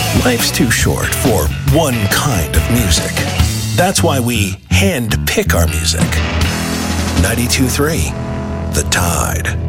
Life's too short for one kind of music. That's why we hand pick our music. 92.3 The Tide.